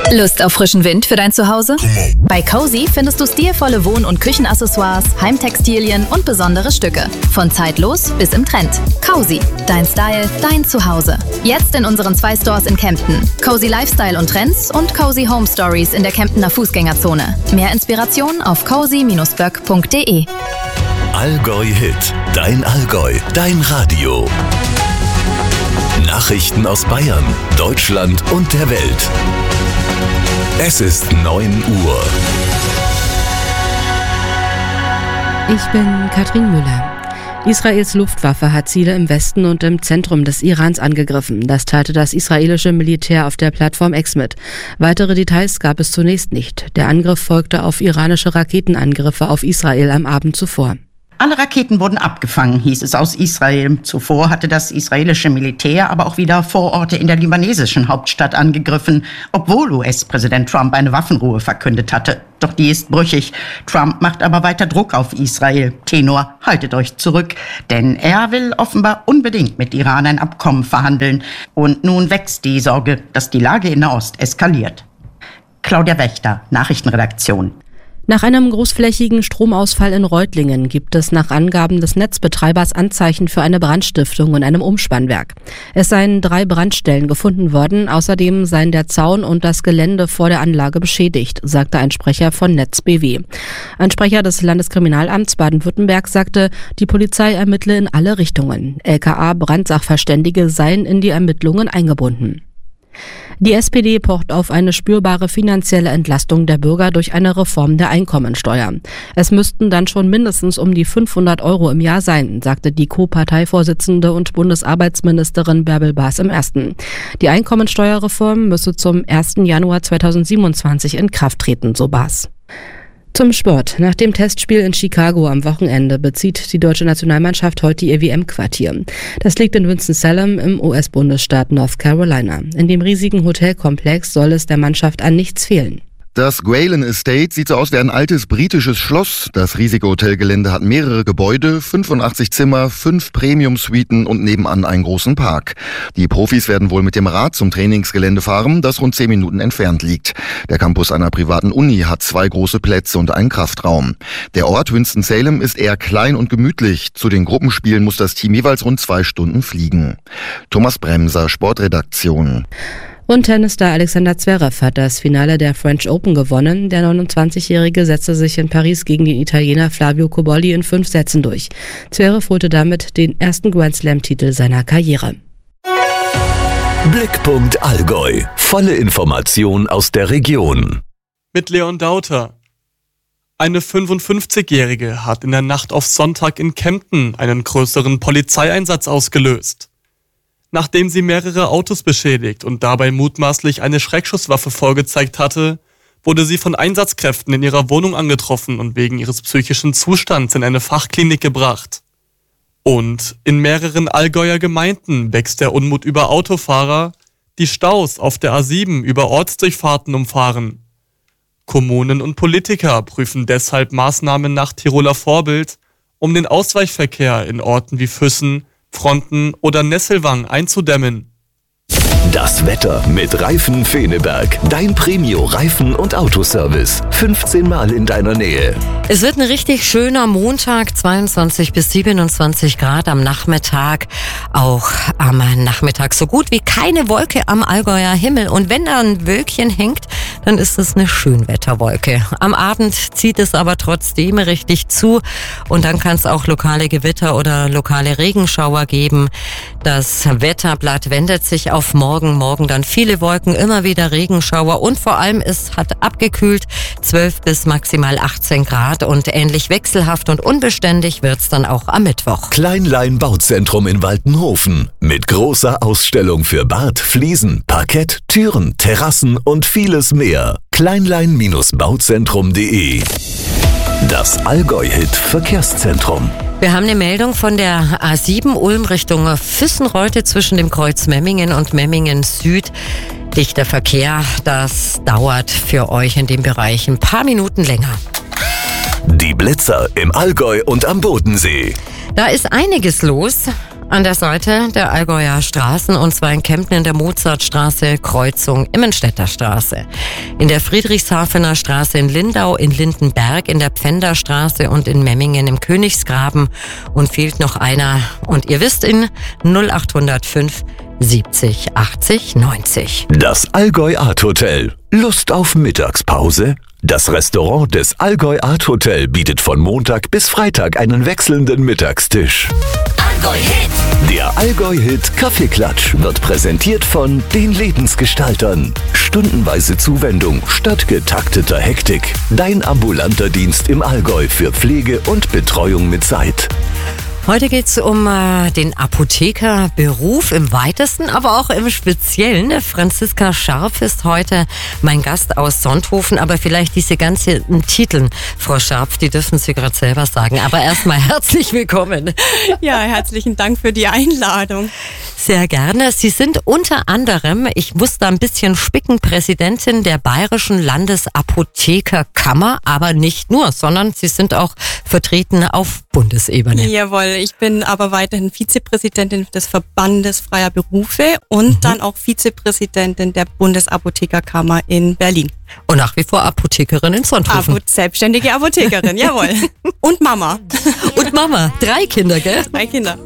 Lust auf frischen Wind für dein Zuhause? Bei Cozy findest du stilvolle Wohn- und Küchenaccessoires, Heimtextilien und besondere Stücke. Von zeitlos bis im Trend. Cozy, dein Style, dein Zuhause. Jetzt in unseren 2 Stores in Kempten. Cozy Lifestyle und Trends und Cozy Home Stories in der Kemptener Fußgängerzone. Mehr Inspiration auf cozy-böck.de. Allgäu Hit, dein Allgäu, dein Radio. Nachrichten aus Bayern, Deutschland und der Welt. Es ist 9 Uhr. Ich bin Katrin Müller. Israels Luftwaffe hat Ziele im Westen und im Zentrum des Irans angegriffen. Das teilte das israelische Militär auf der Plattform X mit. Weitere Details gab es zunächst nicht. Der Angriff folgte auf iranische Raketenangriffe auf Israel am Abend zuvor. Alle Raketen wurden abgefangen, hieß es aus Israel. Zuvor hatte das israelische Militär aber auch wieder Vororte in der libanesischen Hauptstadt angegriffen, obwohl US-Präsident Trump eine Waffenruhe verkündet hatte. Doch die ist brüchig. Trump macht aber weiter Druck auf Israel. Tenor, haltet euch zurück, denn er will offenbar unbedingt mit Iran ein Abkommen verhandeln. Und nun wächst die Sorge, dass die Lage in Nahost eskaliert. Claudia Wächter, Nachrichtenredaktion. Nach einem großflächigen Stromausfall in Reutlingen gibt es nach Angaben des Netzbetreibers Anzeichen für eine Brandstiftung in einem Umspannwerk. Es seien 3 Brandstellen gefunden worden, außerdem seien der Zaun und das Gelände vor der Anlage beschädigt, sagte ein Sprecher von Netz BW. Ein Sprecher des Landeskriminalamts Baden-Württemberg sagte, die Polizei ermittle in alle Richtungen. LKA-Brandsachverständige seien in die Ermittlungen eingebunden. Die SPD pocht auf eine spürbare finanzielle Entlastung der Bürger durch eine Reform der Einkommensteuer. Es müssten dann schon mindestens um die 500 € im Jahr sein, sagte die Co-Parteivorsitzende und Bundesarbeitsministerin Bärbel Baas im Ersten. Die Einkommensteuerreform müsse zum 1. Januar 2027 in Kraft treten, so Baas. Zum Sport. Nach dem Testspiel in Chicago am Wochenende bezieht die deutsche Nationalmannschaft heute ihr WM-Quartier. Das liegt in Winston-Salem im US-Bundesstaat North Carolina. In dem riesigen Hotelkomplex soll es der Mannschaft an nichts fehlen. Das Gwalen Estate sieht so aus wie ein altes britisches Schloss. Das riesige Hotelgelände hat mehrere Gebäude, 85 Zimmer, 5 Premium-Suiten und nebenan einen großen Park. Die Profis werden wohl mit dem Rad zum Trainingsgelände fahren, das rund 10 Minuten entfernt liegt. Der Campus einer privaten Uni hat 2 große Plätze und einen Kraftraum. Der Ort Winston-Salem ist eher klein und gemütlich. Zu den Gruppenspielen muss das Team jeweils rund 2 Stunden fliegen. Thomas Bremser, Sportredaktion. Und Tennisstar Alexander Zverev hat das Finale der French Open gewonnen. Der 29-Jährige setzte sich in Paris gegen den Italiener Flavio Cobolli in 5 Sätzen durch. Zverev holte damit den ersten Grand Slam-Titel seiner Karriere. Blickpunkt Allgäu. Volle Information aus der Region. Mit Leon Dauter. Eine 55-Jährige hat in der Nacht auf Sonntag in Kempten einen größeren Polizeieinsatz ausgelöst. Nachdem sie mehrere Autos beschädigt und dabei mutmaßlich eine Schreckschusswaffe vorgezeigt hatte, wurde sie von Einsatzkräften in ihrer Wohnung angetroffen und wegen ihres psychischen Zustands in eine Fachklinik gebracht. Und in mehreren Allgäuer Gemeinden wächst der Unmut über Autofahrer, die Staus auf der A7 über Ortsdurchfahrten umfahren. Kommunen und Politiker prüfen deshalb Maßnahmen nach Tiroler Vorbild, um den Ausweichverkehr in Orten wie Füssen, Fronten oder Nesselwang einzudämmen. Das Wetter mit Reifen Feneberg. Dein Premio-Reifen- und Autoservice. 15 Mal in deiner Nähe. Es wird ein richtig schöner Montag, 22 bis 27 Grad am Nachmittag. Auch am Nachmittag so gut wie keine Wolke am Allgäuer Himmel. Und wenn da ein Wölkchen hängt, dann ist es eine Schönwetterwolke. Am Abend zieht es aber trotzdem richtig zu. Und dann kann es auch lokale Gewitter oder lokale Regenschauer geben. Das Wetterblatt wendet sich auf morgen dann viele Wolken, immer wieder Regenschauer und vor allem es hat abgekühlt, 12 bis maximal 18 Grad und ähnlich wechselhaft und unbeständig wird's dann auch am Mittwoch. Kleinlein Bauzentrum in Waltenhofen mit großer Ausstellung für Bad, Fliesen, Parkett, Türen, Terrassen und vieles mehr. Kleinlein-bauzentrum.de. Das Allgäu-Hit Verkehrszentrum. Wir haben eine Meldung von der A7 Ulm Richtung Füssen-Reute zwischen dem Kreuz Memmingen und Memmingen Süd. Dichter Verkehr, das dauert für euch in dem Bereich ein paar Minuten länger. Die Blitzer im Allgäu und am Bodensee. Da ist einiges los. An der Seite der Allgäuer Straßen, und zwar in Kempten in der Mozartstraße, Kreuzung Immenstädter Straße. In der Friedrichshafener Straße in Lindau, in Lindenberg, in der Pfänderstraße und in Memmingen im Königsgraben. Und fehlt noch einer. Und ihr wisst in 0805 70 80 90. Das Allgäu Art Hotel. Lust auf Mittagspause? Das Restaurant des Allgäu Art Hotel bietet von Montag bis Freitag einen wechselnden Mittagstisch. Allgäu-Hit. Der Allgäu-Hit Kaffeeklatsch wird präsentiert von den Lebensgestaltern. Stundenweise Zuwendung statt getakteter Hektik. Dein ambulanter Dienst im Allgäu für Pflege und Betreuung mit Zeit. Heute geht's um den Apothekerberuf im weitesten, aber auch im Speziellen. Franziska Scharf ist heute mein Gast aus Sonthofen, aber vielleicht diese ganzen Titel, Frau Scharf, die dürfen Sie gerade selber sagen. Aber erstmal herzlich willkommen. Ja, herzlichen Dank für die Einladung. Sehr gerne. Sie sind unter anderem, ich muss da ein bisschen spicken, Präsidentin der Bayerischen Landesapothekerkammer, aber nicht nur, sondern Sie sind auch vertreten auf Bundesebene. Jawohl, ich bin aber weiterhin Vizepräsidentin des Verbandes freier Berufe und dann auch Vizepräsidentin der Bundesapothekerkammer in Berlin. Und nach wie vor Apothekerin in Sonthofen. Selbstständige Apothekerin, jawohl. Und Mama. Und Mama. 3 Kinder, gell? 3 Kinder.